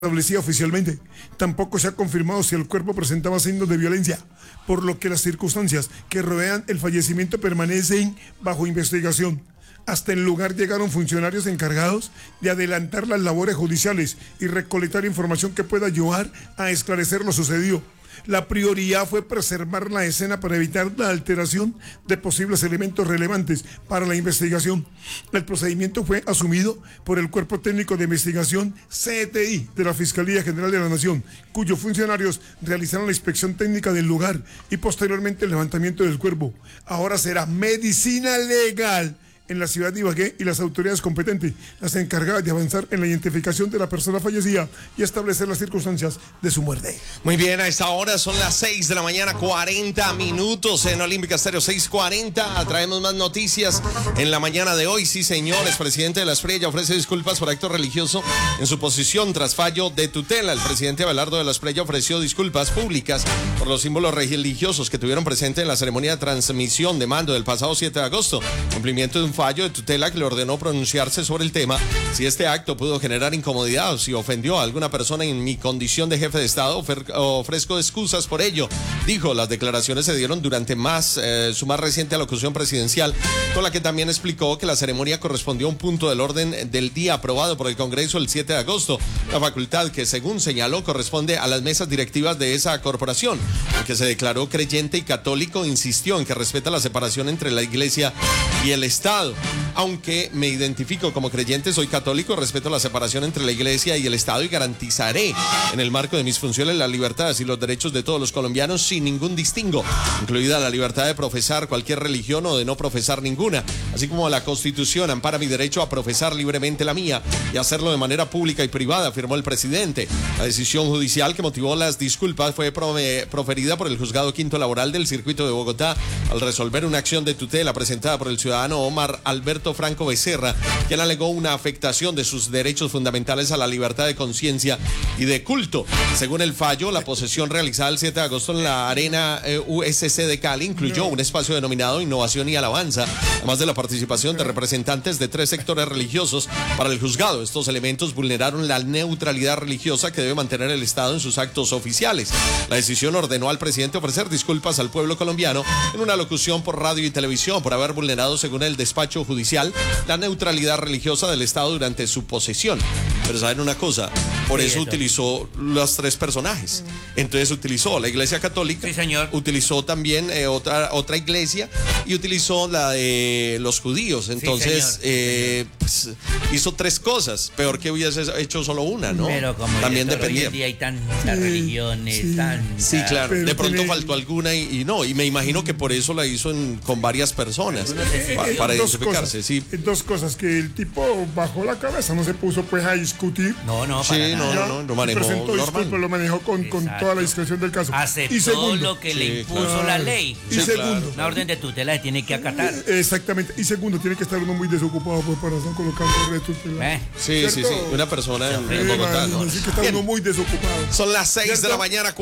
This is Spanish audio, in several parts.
establecida oficialmente. Tampoco se ha confirmado si el cuerpo presentaba signos de violencia, por lo que las circunstancias que rodean el fallecimiento permanecen bajo investigación. Hasta el lugar llegaron funcionarios encargados de adelantar las labores judiciales y recolectar información que pueda ayudar a esclarecer lo sucedido. La prioridad fue preservar la escena para evitar la alteración de posibles elementos relevantes para la investigación. El procedimiento fue asumido por el Cuerpo Técnico de Investigación CTI de la Fiscalía General de la Nación, cuyos funcionarios realizaron la inspección técnica del lugar y posteriormente el levantamiento del cuerpo. Ahora será medicina legal en la ciudad de Ibagué y las autoridades competentes, las encargadas de avanzar en la identificación de la persona fallecida y establecer las circunstancias de su muerte. Muy bien, a esta hora son las 6 de la mañana, 40 minutos en Olímpica Estéreo 6:40. Traemos más noticias en la mañana de hoy. Sí, señores, presidente de la Espriella ofrece disculpas por acto religioso en su posición tras fallo de tutela. El presidente Abelardo de la Espriella ofreció disculpas públicas por los símbolos religiosos que tuvieron presente en la ceremonia de transmisión de mando del pasado 7 de agosto. Cumplimiento de un fallo de tutela que le ordenó pronunciarse sobre el tema, si este acto pudo generar incomodidad o si ofendió a alguna persona en mi condición de jefe de Estado, ofrezco excusas por ello. Dijo, las declaraciones se dieron durante su más reciente alocución presidencial, con la que también explicó que la ceremonia correspondió a un punto del orden del día aprobado por el Congreso el 7 de agosto, la facultad que, según señaló, corresponde a las mesas directivas de esa corporación. Aunque se declaró creyente y católico, insistió en que respeta la separación entre la Iglesia y el Estado. Aunque me identifico como creyente, soy católico, respeto la separación entre la Iglesia y el Estado y garantizaré en el marco de mis funciones las libertades y los derechos de todos los colombianos sin ningún distingo, incluida la libertad de profesar cualquier religión o de no profesar ninguna, así como la Constitución ampara mi derecho a profesar libremente la mía y hacerlo de manera pública y privada, afirmó el presidente. La decisión judicial que motivó las disculpas fue proferida por el Juzgado Quinto Laboral del Circuito de Bogotá al resolver una acción de tutela presentada por el ciudadano Omar Alberto Franco Becerra, quien alegó una afectación de sus derechos fundamentales a la libertad de conciencia y de culto. Según el fallo, la posesión realizada el 7 de agosto en la Arena USC de Cali incluyó un espacio denominado Innovación y Alabanza, además de la participación de representantes de 3 sectores religiosos. Para el juzgado, estos elementos vulneraron la neutralidad religiosa que debe mantener el Estado en sus actos oficiales. La decisión ordenó al presidente ofrecer disculpas al pueblo colombiano en una locución por radio y televisión por haber vulnerado, según el despacho judicial, la neutralidad religiosa del Estado durante su posesión. Pero saben una cosa, por eso utilizó los 3 personajes. Entonces utilizó la Iglesia Católica, sí, señor, utilizó también otra iglesia y utilizó la de los judíos. Entonces sí, pues, hizo 3 cosas. Peor que hubiese hecho solo una, ¿no? Pero como también dependía. Hoy en día hay tantas religiones, tantas. Sí, claro. De pronto faltó alguna y no. Y me imagino que por eso la hizo con varias personas para identificarse. Sí. 2 cosas, que el tipo bajó la cabeza, no se puso pues a discutir. No, sí, lo manejó normal. Lo manejó con toda la discreción del caso. Aceptó y segundo, lo que le impuso la ley. Y segundo, una orden de tutela se tiene que acatar. Exactamente. Y segundo, tiene que estar uno muy desocupado pues, para estar colocando red de tutela. Sí. Una persona en Bogotá. Sí, que está uno muy desocupado. Son las 6 de la mañana,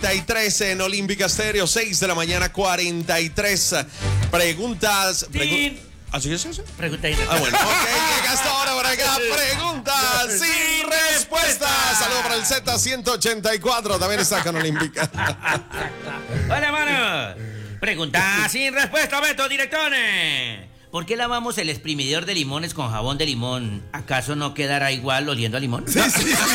43 en Olímpica Estéreo. 6 de la mañana, 43. Preguntas. ¿Así es eso? Pregunta y respuesta. Bueno, ok, llega hasta ahora por acá. Preguntas sin respuestas. Saludos para el Z184. También está con Olímpica. Hola, hermano. Pregunta sin respuesta, Beto, directores. ¿Por qué lavamos el exprimidor de limones con jabón de limón? ¿Acaso no quedará igual oliendo a limón? Sí.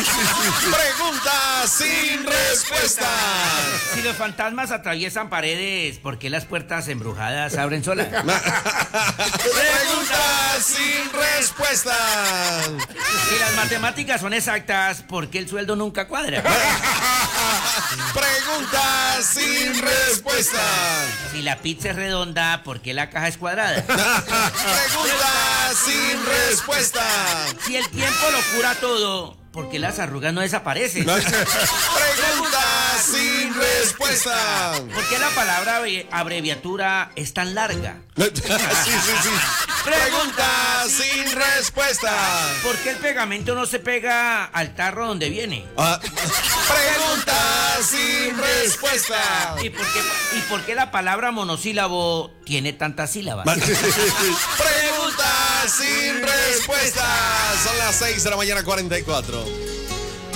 Pregunta sin respuesta. Si los fantasmas atraviesan paredes, ¿por qué las puertas embrujadas se abren solas? Pregunta sin respuesta. Si las matemáticas son exactas, ¿por qué el sueldo nunca cuadra? Pregunta sin respuesta. Si la pizza es redonda, ¿por qué la caja es cuadrada? Pregunta sin respuesta. Si el tiempo lo cura todo, ¿por qué las arrugas no desaparecen? Pregunta sin respuesta. ¿Por qué la palabra abreviatura es tan larga? Sí. Pregunta sin respuesta. ¿Por qué el pegamento no se pega al tarro donde viene? Pregunta sin respuesta. ¿Y por qué la palabra monosílabo tiene tantas sílabas? Pregunta sin respuesta. Son las 6 de la mañana, 44.